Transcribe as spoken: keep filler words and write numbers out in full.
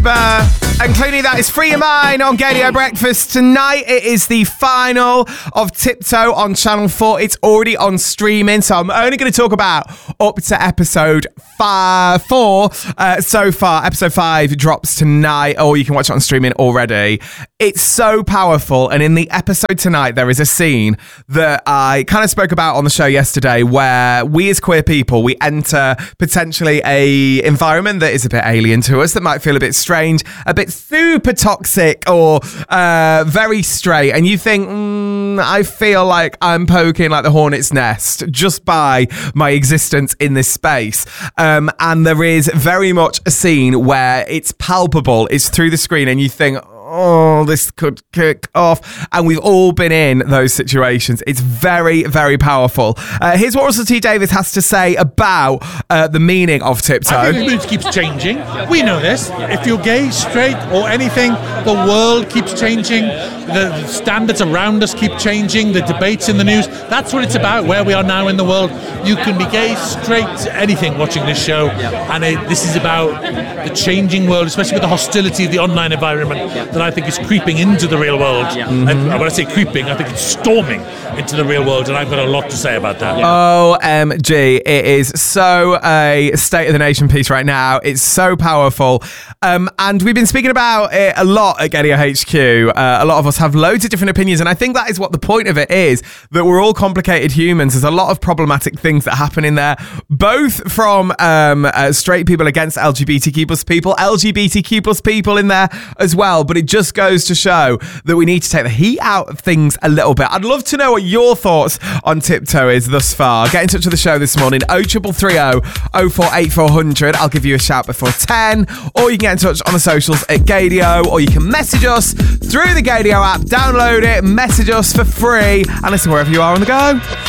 Bieber and Clooney. That is Free Your Mind on Gadio Breakfast. Tonight it is the final of Tiptoe on Channel four. It's already on streaming, so I'm only going to talk about up to episode five, four uh, so far. Episode five drops tonight, or you can watch it on streaming already. It's so powerful, and in the episode tonight there is a scene that I kind of spoke about on the show yesterday where we as queer people, we enter potentially a environment that is a bit alien to us, that might feel a bit strange, a bit super toxic or uh, very straight, and you think, mm, I feel like I'm poking like the hornet's nest just by my existence in this space. Um, and there is very much a scene where it's palpable, it's through the screen, and you think, oh, this could kick off. And we've all been in those situations. It's very, very powerful. Uh, here's what Russell T Davies has to say about uh, the meaning of Tiptoe. I think the mood keeps changing. We know this. If you're gay, straight, or anything, the world keeps changing. The standards around us keep changing. The debates in the news. That's what it's about, where we are now in the world. You can be gay, straight, anything watching this show. And it, this is about the changing world, especially with the hostility of the online environment that I think is creeping into the real world. Mm-hmm. And when I say creeping, I think it's storming into the real world, and I've got a lot to say about that. O M G, it is so a State of the Nation piece right now. It's so powerful. Um, and we've been speaking about it a lot at Gadio H Q. Uh, a lot of us have loads of different opinions, and I think that is what the point of it is, that we're all complicated humans. There's a lot of problematic things that happen in there, both from um, uh, straight people against L G B T Q plus people, L G B T Q plus people in there as well. But it just goes to show that we need to take the heat out of things a little bit. I'd love to know what your thoughts on Tiptoe is thus far. Get in touch with the show this morning, oh triple three oh, oh four eight four hundred. I'll give you a shout before ten, or you can get in touch on the socials at Gadio, or you can message us through the Gadio app. Download it, message us for free, and listen wherever you are on the go.